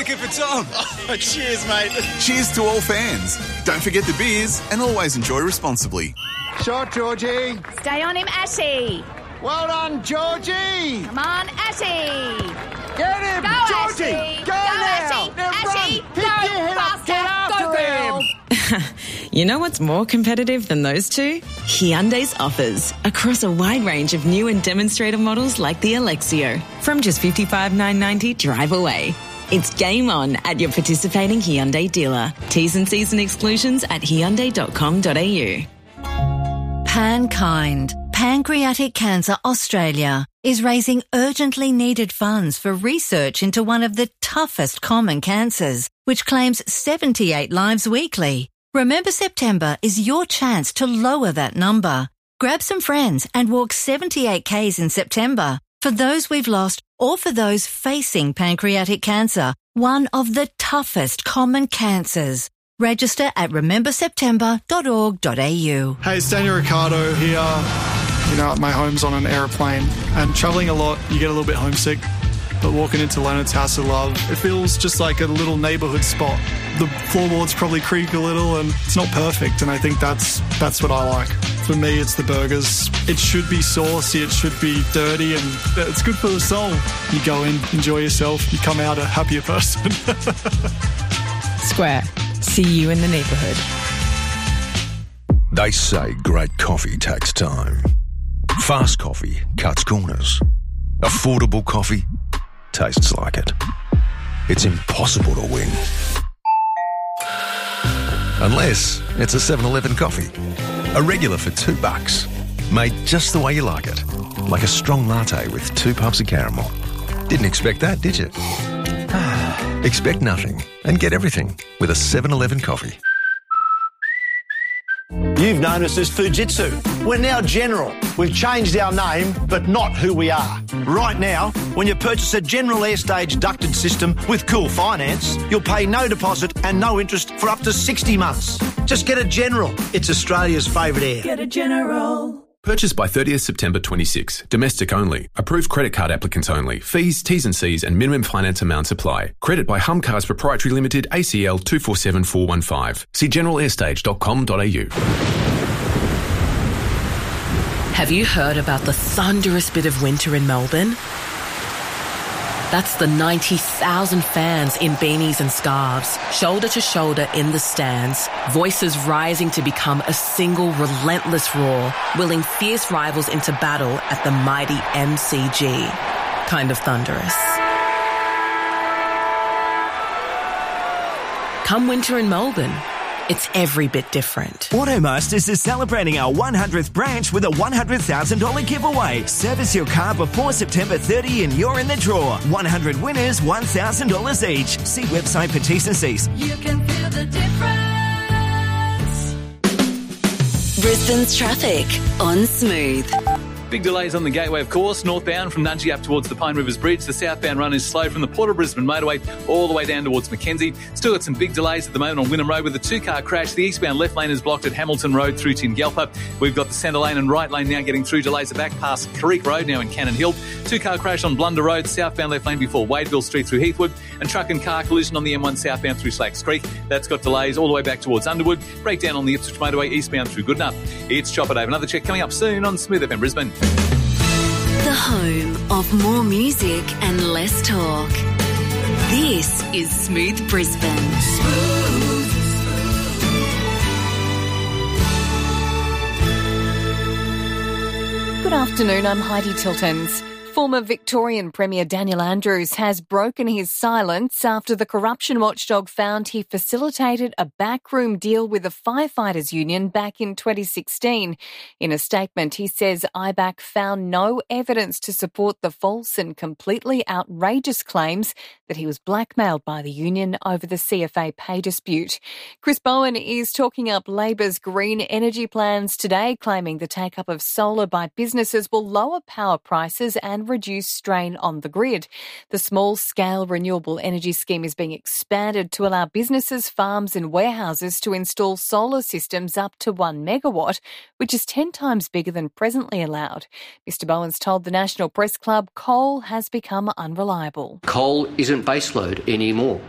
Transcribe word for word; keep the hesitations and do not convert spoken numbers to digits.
Vodka for Tom. Oh, cheers, mate. Cheers to all fans. Don't forget the beers and always enjoy responsibly. Shot, Georgie. Stay on him, Ashy. Well done, Georgie. Come on, Ashy. Get him, Go, Georgie. Ashy. Go, Go, now. Ashy. Now Ashy. run. Go, Pick your head up. Get faster. after Go, girl. him. You know what's more competitive than those two? Hyundai's offers across a wide range of new and demonstrator models like the Alexio from just fifty-five thousand nine hundred ninety dollars drive away. It's game on at your participating Hyundai dealer. T's and C's and exclusions at hyundai dot com dot a u. Pankind, Pancreatic Cancer Australia, is raising urgently needed funds for research into one of the toughest common cancers, which claims seventy-eight lives weekly. Remember September is your chance to lower that number. Grab some friends and walk seventy-eight kays in September for those we've lost or for those facing pancreatic cancer, one of the toughest common cancers. Register at remember september dot org dot a u. Hey, it's Daniel Ricciardo here. You know, my home's on an aeroplane, and travelling a lot, you get a little bit homesick. But walking into Leonard's House of Love, it feels just like a little neighbourhood spot. The floorboards probably creak a little, and it's not perfect, and I think that's that's what I like. For me, it's the burgers. It should be saucy, it should be dirty, and it's good for the soul. You go in, enjoy yourself, you come out a happier person. Square. See you in the neighbourhood. They say great coffee takes time. Fast coffee cuts corners. Affordable coffee tastes like it. It's impossible to win. Unless it's a seven eleven coffee. A regular for two bucks. Made just the way you like it. Like a strong latte with two puffs of caramel. Didn't expect that, did you? Expect nothing and get everything with a seven eleven coffee. You've known us as Fujitsu. We're now General. We've changed our name, but not who we are. Right now, when you purchase a General Airstage ducted system with Cool Finance, you'll pay no deposit and no interest for up to sixty months. Just get a General. It's Australia's favourite air. Get a General. Purchased by thirtieth September twenty-six. Domestic only. Approved credit card applicants only. Fees, T's and C's and minimum finance amounts apply. Credit by Humcars Proprietary Limited, A C L two four seven four one five. See general airstage dot com dot a u. Have you heard about the thunderous bit of winter in Melbourne? That's the ninety thousand fans in beanies and scarves, shoulder to shoulder in the stands, voices rising to become a single relentless roar, willing fierce rivals into battle at the mighty M C G. Kind of thunderous. Come winter in Melbourne, it's every bit different. Automasters is celebrating our one hundredth branch with a one hundred thousand dollars giveaway. Service your car before September thirtieth and you're in the draw. one hundred winners, one thousand dollars each. See website for T's and C's. You can feel the difference. Brisbane's traffic on Smooth. Big delays on the Gateway, of course, northbound from Nudgee up towards the Pine Rivers Bridge. The southbound run is slow from the Port of Brisbane motorway all the way down towards Mackenzie. Still got some big delays at the moment on Wynnum Road with a two-car crash. The eastbound left lane is blocked at Hamilton Road through Tingalpa. We've got the centre lane and right lane now getting through delays. The back past Creek Road now in Cannon Hill. Two-car crash on Blunder Road, southbound left lane before Wadeville Street through Heathwood. And truck and car collision on the M one southbound through Slacks Creek. That's got delays all the way back towards Underwood. Breakdown on the Ipswich motorway eastbound through Goodenough. It's Chopper Dave. Another check coming up soon on Smooth F M Brisbane. The home of more music and less talk. This is Smooth Brisbane. Smooth. Good afternoon, I'm Heidi Tiltons. Former Victorian Premier Daniel Andrews has broken his silence after the corruption watchdog found he facilitated a backroom deal with the firefighters union back in twenty sixteen. In a statement, he says I B A C found no evidence to support the false and completely outrageous claims that he was blackmailed by the union over the C F A pay dispute. Chris Bowen is talking up Labor's green energy plans today, claiming the take-up of solar by businesses will lower power prices and reduce strain on the grid. The small-scale renewable energy scheme is being expanded to allow businesses, farms and warehouses to install solar systems up to one megawatt, which is ten times bigger than presently allowed. Mister Bowen's told the National Press Club coal has become unreliable. Coal isn't baseload anymore.